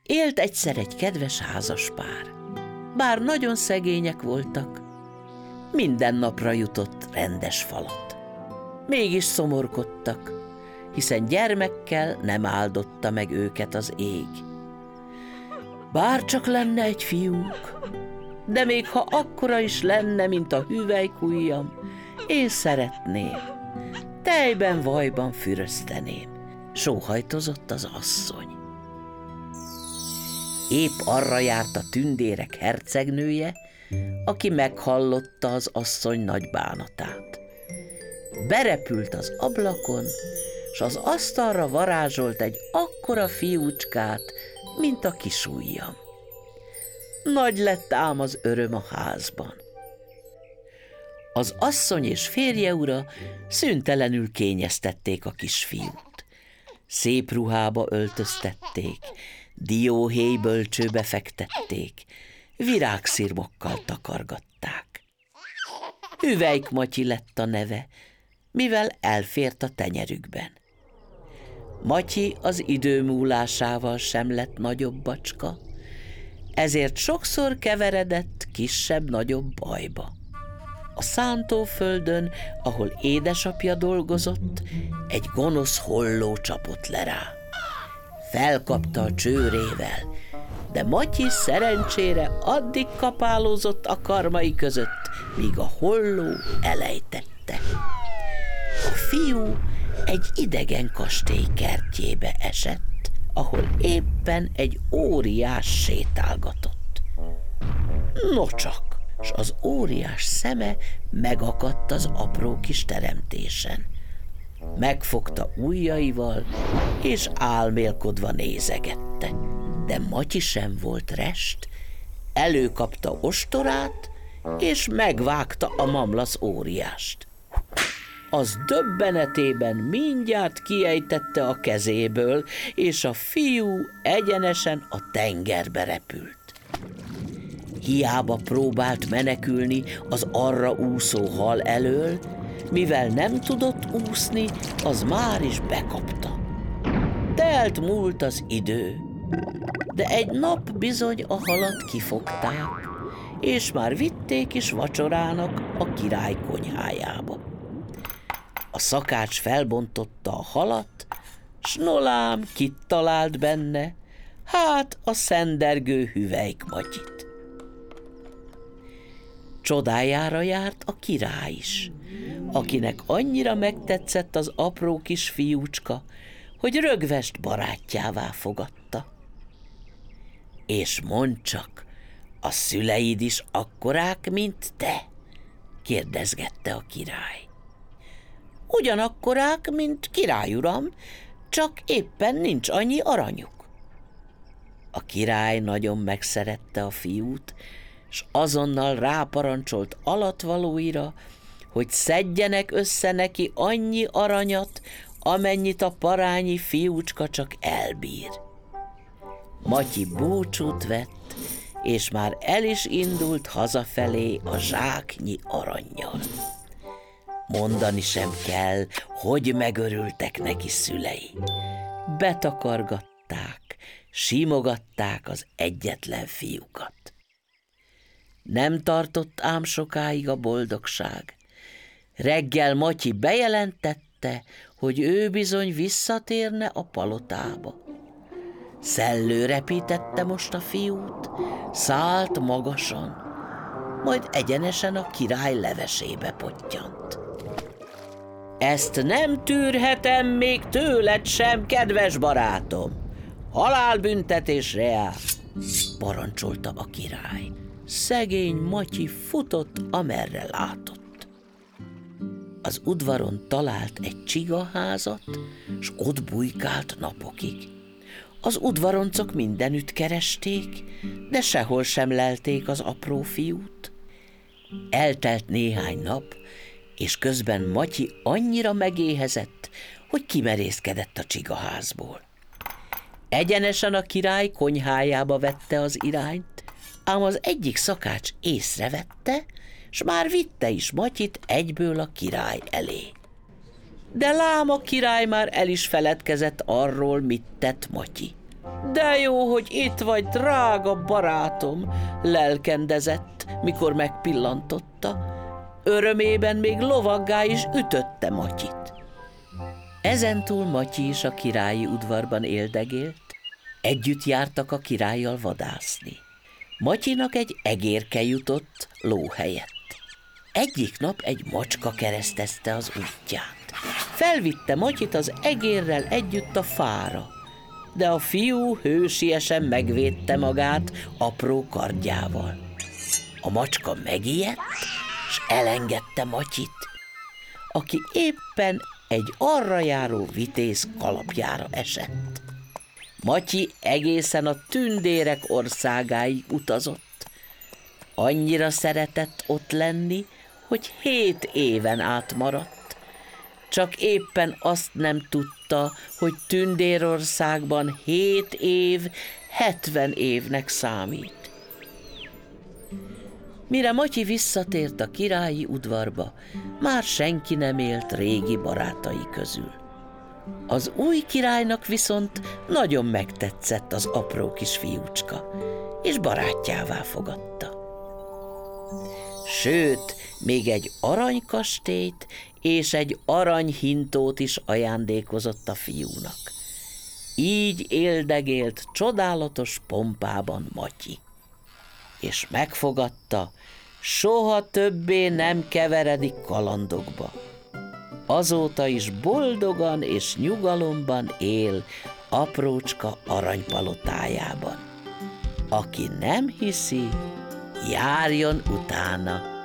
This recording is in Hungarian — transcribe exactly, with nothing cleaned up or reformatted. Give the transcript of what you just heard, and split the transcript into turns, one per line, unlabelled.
Élt egyszer egy kedves házaspár. Bár nagyon szegények voltak, minden napra jutott rendes falat. Mégis szomorkodtak, hiszen gyermekkel nem áldotta meg őket az ég. Bár csak lenne egy fiunk, de még ha akkora is lenne, mint a hüvelykujjam, én szeretném, tejben, vajban fürözteném, sóhajtozott az asszony. Épp arra járt a tündérek hercegnője, aki meghallotta az asszony nagy bánatát. Berepült az ablakon, s az asztalra varázsolt egy akkora fiúcskát, mint a kisujjam. Nagy lett ám az öröm a házban. Az asszony és férje ura szüntelenül kényeztették a kisfiút. Szép ruhába öltöztették, dióhéj bölcsőbe fektették, virágszirmokkal takargatták. Hüvelyk Matyi lett a neve, mivel elfért a tenyerükben. Matyi az idő múlásával sem lett nagyobb bacska, ezért sokszor keveredett kisebb-nagyobb bajba. A szántóföldön, ahol édesapja dolgozott, egy gonosz holló csapott le rá. Felkapta a csőrével, de Matyi szerencsére addig kapálózott a karmai között, míg a holló elejtette. A fiú egy idegen kastély kertjébe esett, ahol éppen egy óriás sétálgatott. Nocsak, s az óriás szeme megakadt az apró kis teremtésen. Megfogta ujjaival, és álmélkodva nézegette. De Matyi sem volt rest, előkapta ostorát, és megvágta a mamlasz óriást. Az döbbenetében mindjárt kiejtette a kezéből, és a fiú egyenesen a tengerbe repült. Hiába próbált menekülni az arra úszó hal elől, mivel nem tudott úszni, az már is bekapta. Telt múlt az idő, de egy nap bizony a halat kifogták, és már vitték is vacsorának a király konyhájába. A szakács felbontotta a halat, s nolám kit talált benne, hát a szendergő Hüvelyk Matyit. Csodájára járt a király is, akinek annyira megtetszett az apró kis fiúcska, hogy rögvest barátjává fogadta. És mondd csak, a szüleid is akkorák, mint te? Kérdezgette a király. Ugyanakkorák, mint királyuram, csak éppen nincs annyi aranyuk. A király nagyon megszerette a fiút, s azonnal ráparancsolt alatvalóira, hogy szedjenek össze neki annyi aranyat, amennyit a parányi fiúcska csak elbír. Matyi búcsút vett, és már el is indult hazafelé a zsáknyi arannyal. Mondani sem kell, hogy megörültek neki szülei. Betakargatták, simogatták az egyetlen fiúkat. Nem tartott ám sokáig a boldogság. Reggel Matyi bejelentette, hogy ő bizony visszatérne a palotába. Szellő repítette most a fiút, szállt magasan, majd egyenesen a király levesébe pottyant. Ezt nem tűrhetem még tőled sem, kedves barátom! Halálbüntetésre jár, parancsolta a király. Szegény Matyi futott, amerre látott. Az udvaron talált egy csigaházat, s ott bujkált napokig. Az udvaroncok mindenütt keresték, de sehol sem lelték az apró fiút. Eltelt néhány nap, és közben Matyi annyira megéhezett, hogy kimerészkedett a csigaházból. Egyenesen a király konyhájába vette az irányt, ám az egyik szakács észrevette, s már vitte is Matyit egyből a király elé. De lám a király már el is feledkezett arról, mit tett Matyi. De jó, hogy itt vagy, drága barátom, lelkendezett, mikor megpillantotta. Örömében még lovaggá is ütötte Matyit. Ezentúl Matyi is a királyi udvarban éldegélt, együtt jártak a királlyal vadászni. Matyinak egy egérke jutott ló helyett. Egyik nap egy macska keresztezte az útját. Felvitte Matyit az egérrel együtt a fára, de a fiú hősiesen megvédte magát apró kardjával. A macska megijedt, s elengedte Matyit, aki éppen egy arra járó vitéz kalapjára esett. Matyi egészen a tündérek országáig utazott. Annyira szeretett ott lenni, hogy hét éven át maradt. Csak éppen azt nem tudta, hogy Tündérországban hét év hetven évnek számít. Mire Matyi visszatért a királyi udvarba, már senki nem élt régi barátai közül. Az új királynak viszont nagyon megtetszett az apró kis fiúcska, és barátjává fogadta. Sőt, még egy aranykastélyt és egy aranyhintót is ajándékozott a fiúnak. Így éldegélt csodálatos pompában Matyi, és megfogadta, soha többé nem keveredik kalandokba. Azóta is boldogan és nyugalomban él aprócska aranypalotájában. Aki nem hiszi, járjon utána.